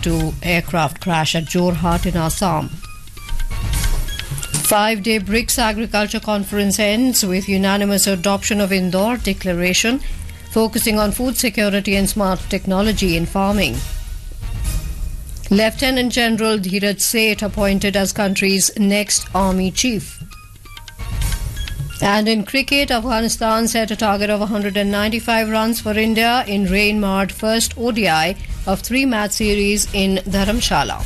to aircraft crash at Jorhat in Assam. 5-day BRICS Agriculture Conference ends with unanimous adoption of Indore Declaration, focusing on food security and smart technology in farming. Lieutenant General Dheeraj Seth appointed as country's next army chief. And in cricket, Afghanistan set a target of 195 runs for India in rain-marred first ODI of 3-match series in Dharamshala.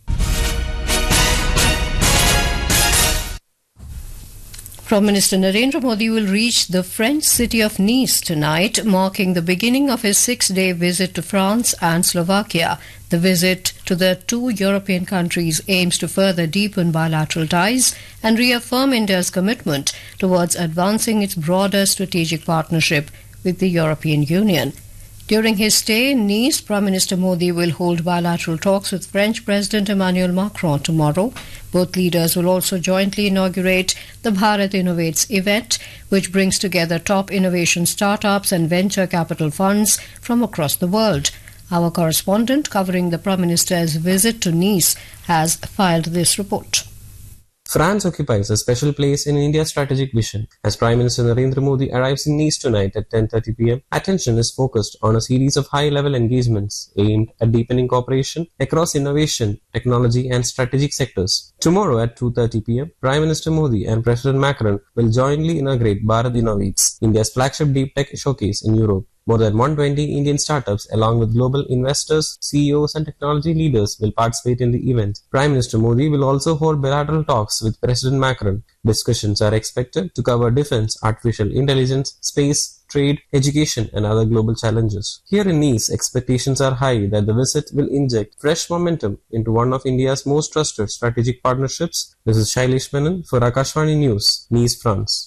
Prime Minister Narendra Modi will reach the French city of Nice tonight, marking the beginning of his 6-day visit to France and Slovakia. The visit to the two European countries aims to further deepen bilateral ties and reaffirm India's commitment towards advancing its broader strategic partnership with the European Union. During his stay in Nice, Prime Minister Modi will hold bilateral talks with French President Emmanuel Macron tomorrow. Both leaders will also jointly inaugurate the Bharat Innovates event, which brings together top innovation startups and venture capital funds from across the world. Our correspondent covering the Prime Minister's visit to Nice has filed this report. France occupies a special place in India's strategic vision. As Prime Minister Narendra Modi arrives in Nice tonight at 10:30 p.m., attention is focused on a series of high-level engagements aimed at deepening cooperation across innovation, technology and strategic sectors. Tomorrow at 2:30 p.m., Prime Minister Modi and President Macron will jointly inaugurate Bharat Innovates, India's flagship deep tech showcase in Europe. More than 120 Indian startups, along with global investors, CEOs and technology leaders will participate in the event. Prime Minister Modi will also hold bilateral talks with President Macron. Discussions are expected to cover defense, artificial intelligence, space, trade, education and other global challenges. Here in Nice, expectations are high that the visit will inject fresh momentum into one of India's most trusted strategic partnerships. This is Shailesh Menon for Akashvani News, Nice, France.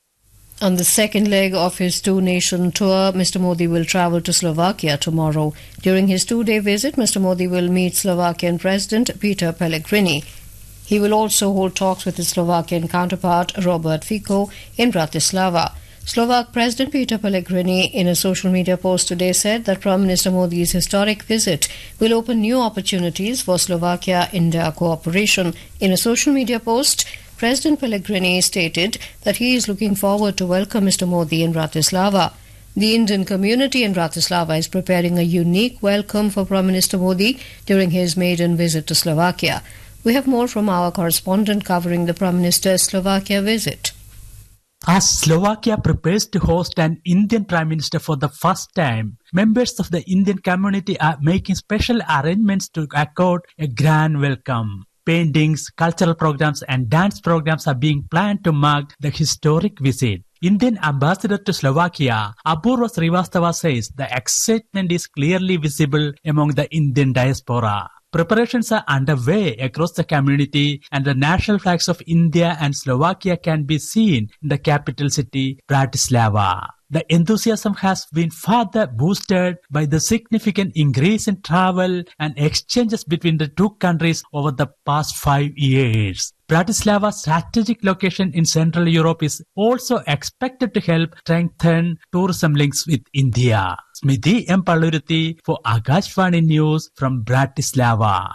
On the second leg of his two-nation tour, Mr. Modi will travel to Slovakia tomorrow. During his 2-day visit, Mr. Modi will meet Slovakian President Peter Pellegrini. He will also hold talks with his Slovakian counterpart Robert Fico in Bratislava. Slovak President Peter Pellegrini, in a social media post today, said that Prime Minister Modi's historic visit will open new opportunities for Slovakia-India cooperation. In a social media post, President Pellegrini stated that he is looking forward to welcome Mr. Modi in Bratislava. The Indian community in Bratislava is preparing a unique welcome for Prime Minister Modi during his maiden visit to Slovakia. We have more from our correspondent covering the Prime Minister's Slovakia visit. As Slovakia prepares to host an Indian Prime Minister for the first time, members of the Indian community are making special arrangements to accord a grand welcome. Paintings, cultural programs and dance programs are being planned to mark the historic visit. Indian ambassador to Slovakia, Apurva Srivastava, says the excitement is clearly visible among the Indian diaspora. Preparations are underway across the community and the national flags of India and Slovakia can be seen in the capital city, Bratislava. The enthusiasm has been further boosted by the significant increase in travel and exchanges between the two countries over the past 5 years. Bratislava's strategic location in Central Europe is also expected to help strengthen tourism links with India. Smithy M. Palluruthi for Akashvani News from Bratislava.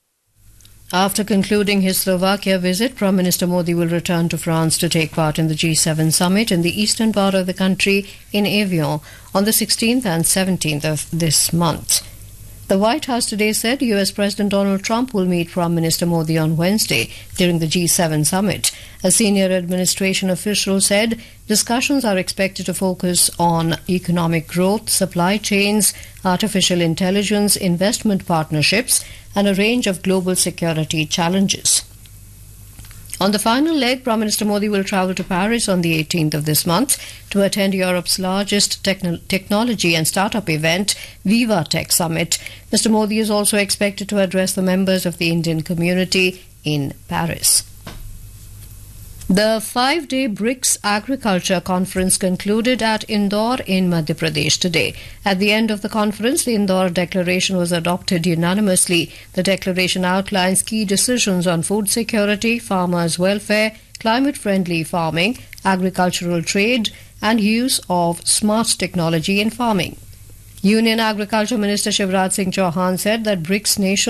After concluding his Slovakia visit, Prime Minister Modi will return to France to take part in the G7 summit in the eastern part of the country in Evian on the 16th and 17th of this month. The White House today said US President Donald Trump will meet Prime Minister Modi on Wednesday during the G7 summit. A senior administration official said discussions are expected to focus on economic growth, supply chains, artificial intelligence, investment partnerships, and a range of global security challenges. On the final leg, Prime Minister Modi will travel to Paris on the 18th of this month to attend Europe's largest technology and startup event, Viva Tech Summit. Mr. Modi is also expected to address the members of the Indian community in Paris. The 5-day BRICS Agriculture Conference concluded at Indore in Madhya Pradesh today. At the end of the conference, the Indore Declaration was adopted unanimously. The declaration outlines key decisions on food security, farmers' welfare, climate-friendly farming, agricultural trade, and use of smart technology in farming. Union Agriculture Minister Shivraj Singh Chauhan said that BRICS nations